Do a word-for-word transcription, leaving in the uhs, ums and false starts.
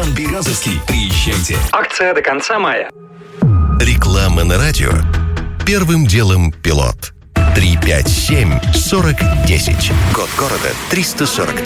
Иван Березовский. Приезжайте. Акция до конца мая. Реклама на радио. Первым делом пилот. три пять семь сорок десять. Код города триста сорок.